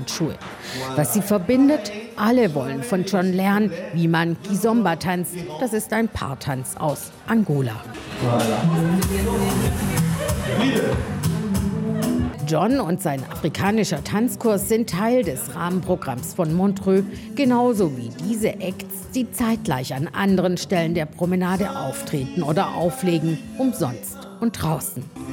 Tanzhandschuhe. Was sie verbindet? Alle wollen von John lernen, wie man Kizomba tanzt. Das ist ein Paartanz aus Angola. John und sein afrikanischer Tanzkurs sind Teil des Rahmenprogramms von Montreux, genauso wie diese Acts, die zeitgleich an anderen Stellen der Promenade auftreten oder auflegen, umsonst und draußen.